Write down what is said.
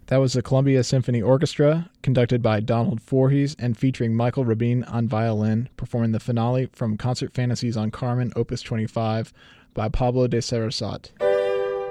That was the Columbia Symphony Orchestra, conducted by Donald Voorhees and featuring Michael Rabin on violin, performing the finale from Concert Fantasies on Carmen, Opus 25, by Pablo de Sarasate.